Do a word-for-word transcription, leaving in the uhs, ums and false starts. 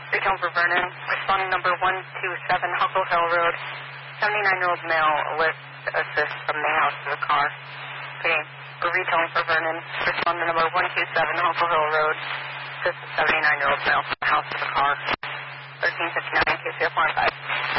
Retone for Vernon. Responding number one two seven, Huckle Hill Road. seventy-nine-year-old male with assist from the house to the car. Okay. Retone for Vernon. Responding number one two seven, Huckle Hill Road. Assist seventy-nine-year-old male from the house to the car. thirteen fifty-nine, K C F one five.